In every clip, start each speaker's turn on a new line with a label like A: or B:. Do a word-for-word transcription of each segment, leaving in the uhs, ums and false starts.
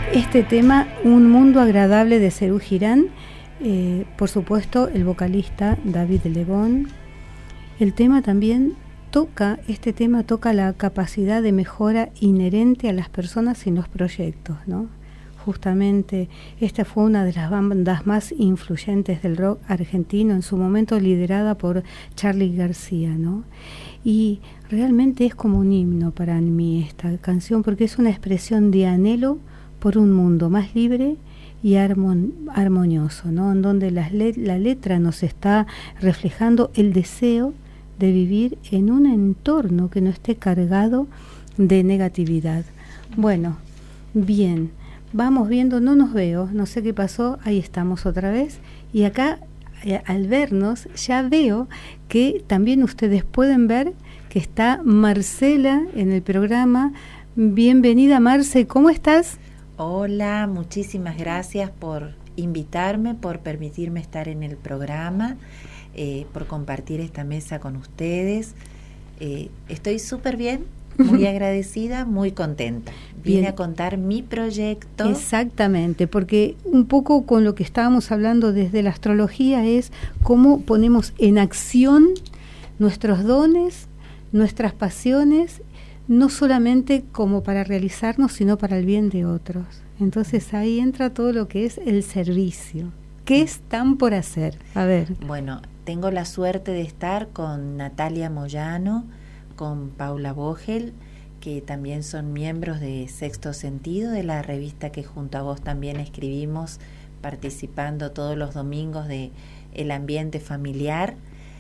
A: Este tema, Un mundo agradable, de Serú Girán, eh, por supuesto el vocalista David Lebón. El tema también toca, este tema toca la capacidad de mejora inherente a las personas y los proyectos, ¿no? Justamente esta fue una de las bandas más influyentes del rock argentino, en su momento liderada por Charly García, ¿no? Y realmente es como un himno para mí esta canción, porque es una expresión de anhelo por un mundo más libre y armon, armonioso, ¿no? En donde las let, la letra nos está reflejando el deseo de vivir en un entorno que no esté cargado de negatividad. Bueno, bien, vamos viendo, no nos veo, no sé qué pasó, ahí estamos otra vez, y acá eh, al vernos ya veo que también ustedes pueden ver que está Marcela en el programa. Bienvenida, Marce, ¿cómo estás?
B: Hola, muchísimas gracias por invitarme, por permitirme estar en el programa, eh, por compartir esta mesa con ustedes. Eh, estoy súper bien, muy agradecida, muy contenta. Vine bien a contar mi proyecto.
A: Exactamente, porque un poco con lo que estábamos hablando desde la astrología es cómo ponemos en acción nuestros dones, nuestras pasiones, no solamente como para realizarnos, sino para el bien de otros. Entonces ahí entra todo lo que es el servicio. ¿Qué están por hacer? A ver.
B: Bueno, tengo la suerte de estar con Natalia Moyano, con Paula Vogel, que también son miembros de Sexto Sentido, de la revista que junto a vos también escribimos, participando todos los domingos de El Ambiente Familiar.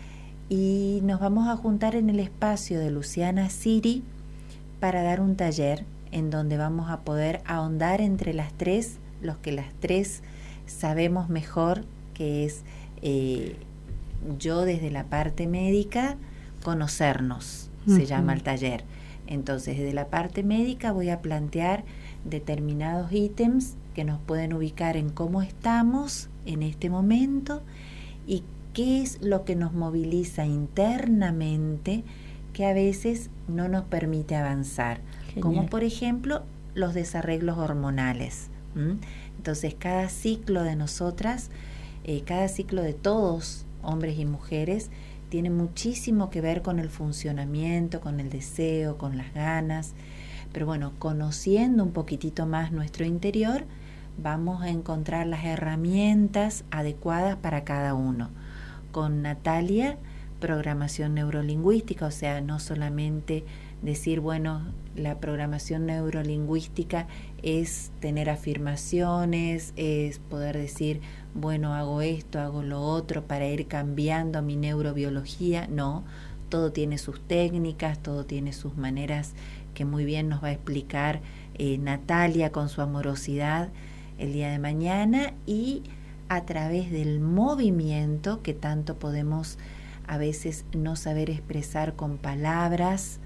B: Y nos vamos a juntar en el espacio de Luciana Siri para dar un taller en donde vamos a poder ahondar entre las tres, los que las tres sabemos mejor, que es eh, yo desde la parte médica, conocernos, uh-huh. se llama el taller. Entonces, desde la parte médica voy a plantear determinados ítems que nos pueden ubicar en cómo estamos en este momento y qué es lo que nos moviliza internamente, que a veces no nos permite avanzar. Genial. Como por ejemplo los desarreglos hormonales. ¿Mm? Entonces cada ciclo de nosotras, eh, cada ciclo de todos, hombres y mujeres, tiene muchísimo que ver con el funcionamiento, con el deseo, con las ganas. Pero bueno, conociendo un poquitito más nuestro interior, vamos a encontrar las herramientas adecuadas para cada uno. Con Natalia, programación neurolingüística, o sea, no solamente decir, bueno, la programación neurolingüística es tener afirmaciones, es poder decir, bueno, hago esto, hago lo otro para ir cambiando mi neurobiología. No, todo tiene sus técnicas, todo tiene sus maneras que muy bien nos va a explicar eh, Natalia con su amorosidad el día de mañana, y a través del movimiento que tanto podemos a veces no saber expresar con palabras,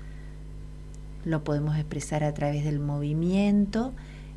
B: lo podemos expresar a través del movimiento,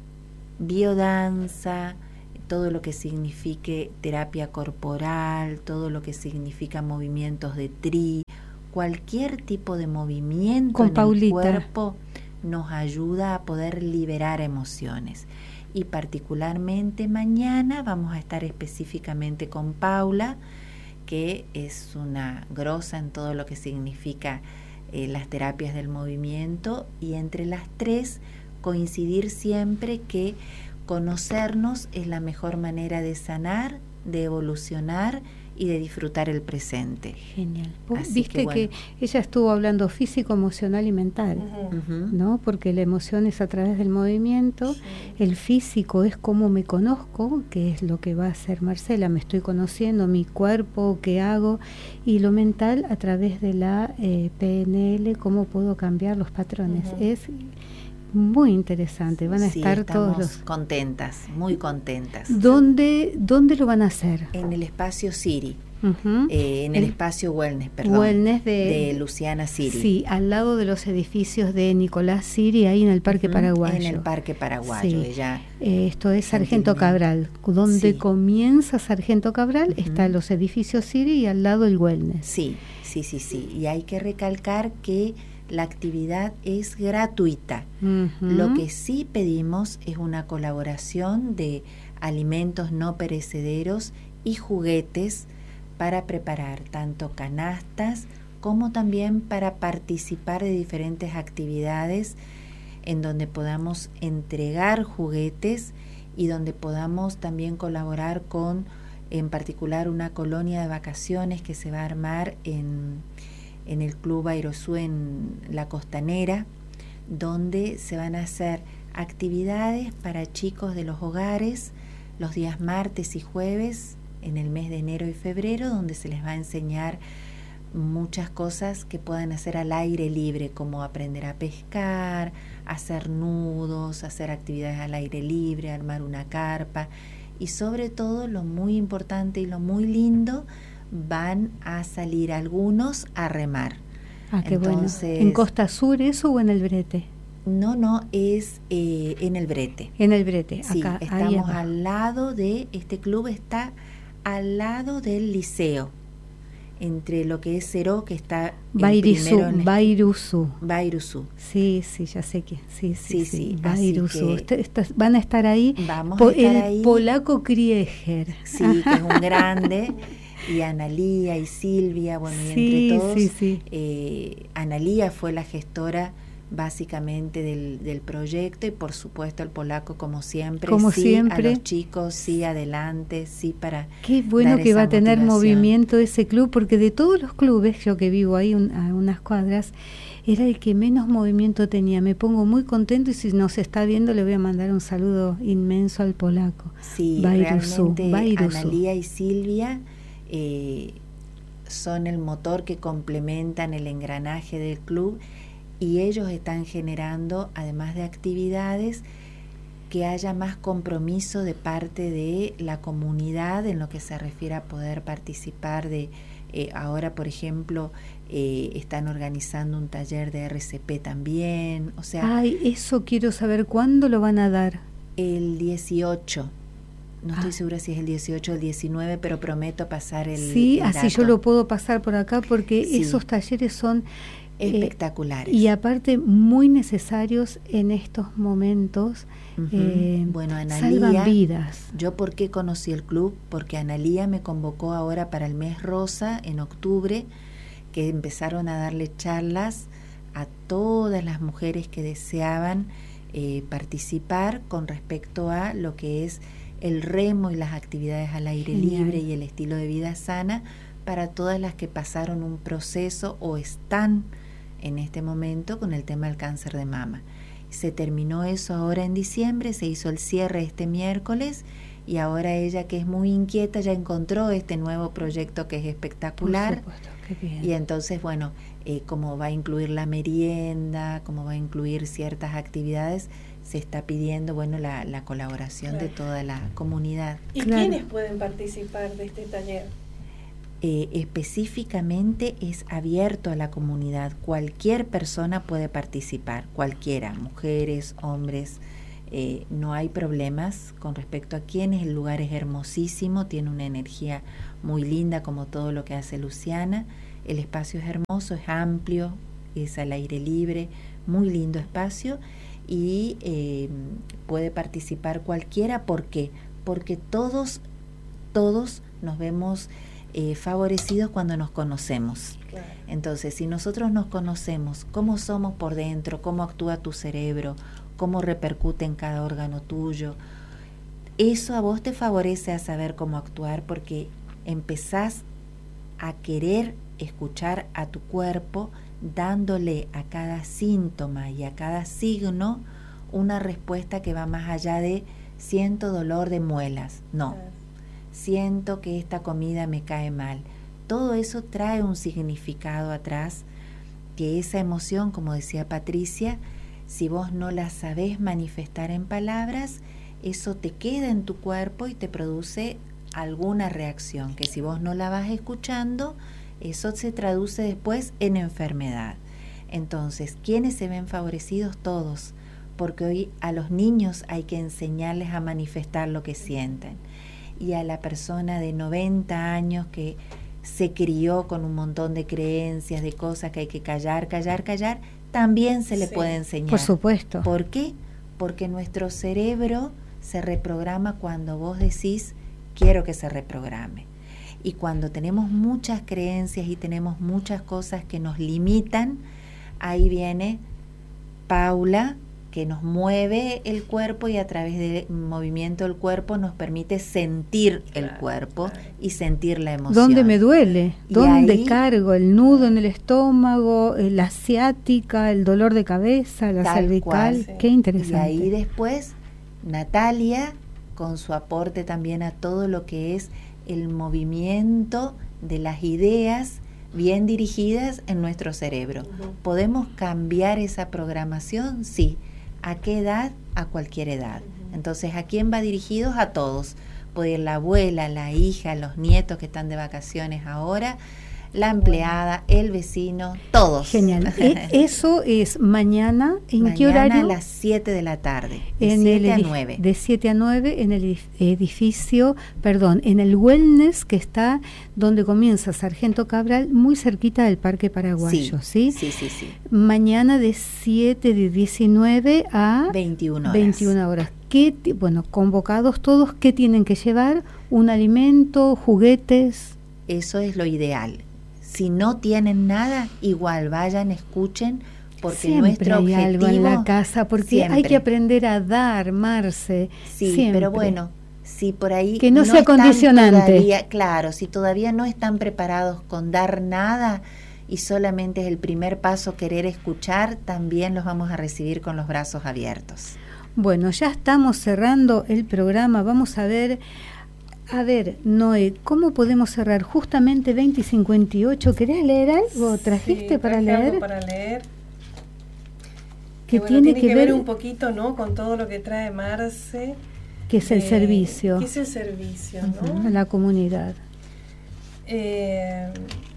B: biodanza, todo lo que signifique terapia corporal, todo lo que significa movimientos de tri, cualquier tipo de movimiento
A: con
B: en
A: Paulita.
B: El cuerpo nos ayuda a poder liberar emociones. Y particularmente mañana vamos a estar específicamente con Paula, que es una grosa en todo lo que significa eh, las terapias del movimiento, y entre las tres coincidir siempre que conocernos es la mejor manera de sanar, de evolucionar y de disfrutar el presente.
A: Genial. Viste que, bueno, que ella estuvo hablando físico, emocional y mental, uh-huh. ¿no? Porque la emoción es a través del movimiento, sí. El físico es cómo me conozco, que es lo que va a hacer Marcela, me estoy conociendo, mi cuerpo, qué hago, y lo mental a través de la eh, P N L, cómo puedo cambiar los patrones. Uh-huh. Es muy interesante, van a
B: sí,
A: estar todos los...
B: contentas, muy contentas.
A: ¿Dónde, ¿Dónde lo van a hacer?
B: En el espacio Siri,
A: uh-huh.
B: eh, en el, el espacio Wellness, perdón,
A: Wellness de,
B: de Luciana Siri.
A: Sí, al lado de los edificios de Nicolás Siri, ahí en el Parque uh-huh. Paraguayo.
B: En el Parque Paraguayo.
A: Sí.
B: Ella,
A: eh, esto es Sargento Cabral, donde sí. comienza Sargento Cabral, uh-huh. están los edificios Siri y al lado el Wellness.
B: Sí, sí, sí, sí. Y hay que recalcar que la actividad es gratuita.
A: Uh-huh.
B: Lo que sí pedimos es una colaboración de alimentos no perecederos y juguetes para preparar tanto canastas como también para participar de diferentes actividades en donde podamos entregar juguetes y donde podamos también colaborar con, en particular, una colonia de vacaciones que se va a armar en, en el Club Airosú en La Costanera, donde se van a hacer actividades para chicos de los hogares los días martes y jueves en el mes de enero y febrero, donde se les va a enseñar muchas cosas que puedan hacer al aire libre, como aprender a pescar, hacer nudos, hacer actividades al aire libre, armar una carpa y sobre todo lo muy importante y lo muy lindo, van a salir algunos a remar.
A: Ah, qué
B: Entonces,
A: bueno. ¿En Costa Sur eso o en el Brete?
B: No, no, es eh, en el Brete.
A: En el Brete,
B: sí,
A: acá.
B: Estamos al lado de, este club está al lado del liceo, entre lo que es Ceró, que está
A: Bairisú,
B: en
A: Bairuzú.
B: Bairuzú.
A: Sí, sí, ya sé que. Sí, sí,
B: sí.
A: sí,
B: sí
A: Bairuzú.
B: Que
A: Est- est- van a estar ahí.
B: Vamos
A: Po-
B: a estar
A: el
B: ahí.
A: polaco Krieger.
B: Sí, que es un grande. Y Analía y Silvia, bueno, y
A: Sí,
B: entre todos.
A: sí, sí.
B: Eh, Analía fue la gestora básicamente del, del proyecto y por supuesto el polaco como siempre,
A: como
B: sí
A: siempre.
B: A los chicos, sí adelante, sí para
A: qué bueno
B: dar
A: que
B: esa
A: va a tener
B: motivación.
A: movimiento ese club, porque de todos los clubes, yo que vivo ahí un, a unas cuadras, era el que menos movimiento tenía. Me pongo muy contento y si nos está viendo le voy a mandar un saludo inmenso al polaco.
B: Sí,
A: Bairuzú,
B: realmente
A: Bairuzú.
B: Analía y Silvia eh, son el motor que complementan el engranaje del club y ellos están generando, además de actividades, que haya más compromiso de parte de la comunidad en lo que se refiere a poder participar de, eh, ahora por ejemplo, eh, están organizando un taller de R C P también, o sea...
A: Ay, eso quiero saber, ¿cuándo lo van a dar?
B: El dieciocho. No estoy
A: ah.
B: segura si es el dieciocho o el diecinueve, pero prometo pasar el
A: Sí,
B: el
A: así
B: dato.
A: yo lo puedo pasar por acá porque
B: sí.
A: esos talleres son
B: espectaculares.
A: Eh, y aparte muy necesarios en estos momentos.
B: Uh-huh.
A: eh,
B: bueno, Analía,
A: salvan vidas.
B: Yo ¿por qué conocí el club? Porque Analía me convocó ahora para el mes rosa en octubre, que empezaron a darle charlas a todas las mujeres que deseaban eh, participar con respecto a lo que es el remo y las actividades al aire
A: Genial.
B: libre y el estilo de vida sana para todas las que pasaron un proceso o están en este momento con el tema del cáncer de mama. Se terminó eso ahora en diciembre, se hizo el cierre este miércoles y ahora ella, que es muy inquieta, ya encontró este nuevo proyecto que es espectacular.
A: Por supuesto, qué bien.
B: Y entonces, bueno, eh, como va a incluir la merienda, como va a incluir ciertas actividades, se está pidiendo, bueno, la, la colaboración claro. de toda la comunidad.
C: ¿Y
A: claro.
C: quiénes pueden participar de este taller?
B: Eh, específicamente es abierto a la comunidad, cualquier persona puede participar, cualquiera, mujeres, hombres, eh, no hay problemas con respecto a quiénes, el lugar es hermosísimo, tiene una energía muy linda como todo lo que hace Luciana, el espacio es hermoso, es amplio, es al aire libre, muy lindo espacio y eh, puede participar cualquiera, ¿por qué? Porque todos, todos nos vemos Eh, favorecidos cuando nos conocemos.
C: Claro.
B: Entonces, si nosotros nos conocemos, cómo somos por dentro, cómo actúa tu cerebro, cómo repercute en cada órgano tuyo, eso a vos te favorece a saber cómo actuar porque empezás a querer escuchar a tu cuerpo dándole a cada síntoma y a cada signo una respuesta que va más allá de siento dolor de muelas, no. Claro. Siento que esta comida me cae mal. Todo eso trae un significado atrás, que esa emoción, como decía Patricia, si vos no la sabés manifestar en palabras, eso te queda en tu cuerpo y te produce alguna reacción, que si vos no la vas escuchando, eso se traduce después en enfermedad. Entonces, ¿quiénes se ven favorecidos? Todos, porque hoy a los niños hay que enseñarles a manifestar lo que sienten. Y a la persona de noventa años que se crió con un montón de creencias, de cosas que hay que callar, callar, callar, también se le sí. puede enseñar.
A: Por supuesto.
B: ¿Por qué? Porque nuestro cerebro se reprograma cuando vos decís, quiero que se reprograme. Y cuando tenemos muchas creencias y tenemos muchas cosas que nos limitan, ahí viene Paula, que nos mueve el cuerpo y a través del movimiento del cuerpo nos permite sentir el claro, cuerpo claro. y sentir la emoción.
A: ¿Dónde me duele? ¿Dónde ahí, cargo? El nudo en el estómago, la ciática, el dolor de cabeza, la cervical. Cual, sí. Qué interesante.
B: Y ahí después Natalia, con su aporte también a todo lo que es el movimiento de las ideas bien dirigidas en nuestro cerebro. Uh-huh. ¿Podemos cambiar esa programación? Sí. ¿A qué edad? A cualquier edad. Entonces, ¿a quién va dirigidos? A todos. Puede ir la abuela, la hija, los nietos que están de vacaciones ahora, la empleada, el vecino, todos.
A: Genial. Eso es mañana, ¿en
B: mañana
A: qué horario?
B: A las siete de la tarde, de
A: en
B: siete
A: el
B: a nueve.
A: De siete a nueve en el edificio, perdón, en el wellness que está donde comienza Sargento Cabral, muy cerquita del Parque Paraguayo, ¿sí?
B: Sí, sí, sí. sí.
A: Mañana de siete, de diecinueve a
B: veintiuna horas.
A: veintiuna horas. ¿Qué, bueno, convocados todos, ¿qué tienen que llevar? ¿Un alimento, juguetes?
B: Eso es lo ideal. Si no tienen nada, igual vayan, escuchen, porque
A: siempre
B: nuestro
A: hay
B: objetivo
A: algo en la casa, porque
B: siempre.
A: hay que aprender a dar, Marce.
B: Sí,
A: siempre.
B: Pero bueno, si por ahí
A: que no,
B: no
A: sea condicionante.
B: Todavía, claro, si todavía no están preparados con dar nada y solamente es el primer paso querer escuchar, también los vamos a recibir con los brazos abiertos.
A: Bueno, ya estamos cerrando el programa. Vamos a ver. A ver, Noé, ¿cómo podemos cerrar? Justamente veinte y cincuenta y ocho. ¿Querés leer algo? ¿Trajiste
C: sí,
A: para leer?
C: Algo para leer.
A: Que,
C: que bueno,
A: tiene,
C: tiene
A: que,
C: que
A: ver,
C: ver un poquito, ¿no? Con todo lo que trae Marce.
A: Que es el
C: eh,
A: servicio.
C: Que es el servicio,
A: uh-huh,
C: ¿no?
A: a la comunidad.
C: Eh,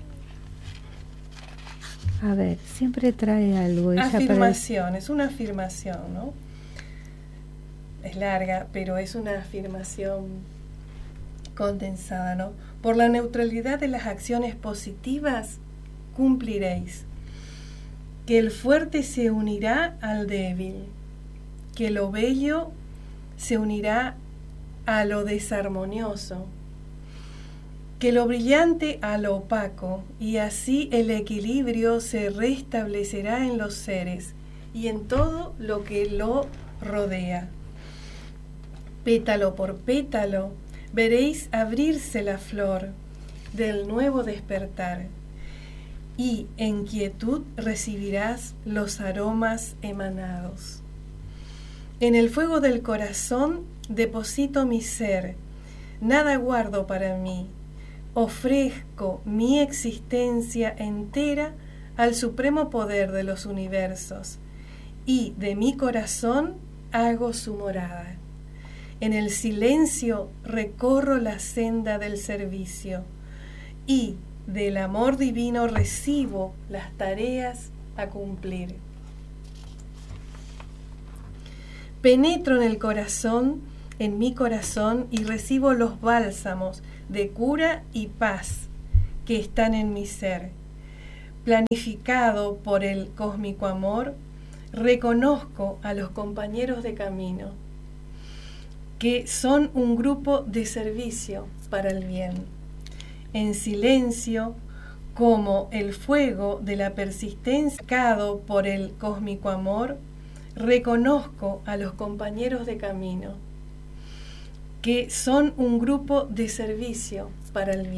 A: a ver, siempre trae algo.
C: Afirmación, es una afirmación, ¿no? Es larga, pero es una afirmación condensada, ¿no? Por la neutralidad de las acciones positivas cumpliréis. Que el fuerte se unirá al débil, que lo bello se unirá a lo desarmonioso, que lo brillante a lo opaco, y así el equilibrio se restablecerá en los seres y en todo lo que lo rodea. Pétalo por pétalo, veréis abrirse la flor del nuevo despertar, y en quietud recibirás los aromas emanados. En el fuego del corazón deposito mi ser, nada guardo para mí, ofrezco mi existencia entera al supremo poder de los universos, y de mi corazón hago su morada. En el silencio recorro la senda del servicio y del amor divino recibo las tareas a cumplir. Penetro en el corazón, en mi corazón, y recibo los bálsamos de cura y paz que están en mi ser. Planificado por el cósmico amor, reconozco a los compañeros de camino, que son un grupo de servicio para el bien. En silencio, como el fuego de la persistencia creado por el cósmico amor, reconozco a los compañeros de camino, que son un grupo de servicio para el bien.